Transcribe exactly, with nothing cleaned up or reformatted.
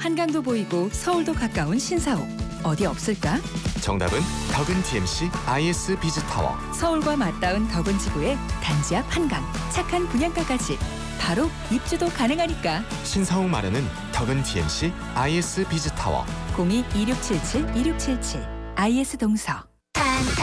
한강도 보이고 서울도 가까운 신사옥. 어디 없을까? 정답은 덕은 티엠씨 아이에스 비즈타워. 서울과 맞닿은 덕은 지구에 단지 앞 한강, 착한 분양가까지. 바로 입주도 가능하니까. 신사옥 마련은 덕은 티엠씨 아이에스 비즈타워. 공이 이육칠칠 이육칠칠 아이에스 동서.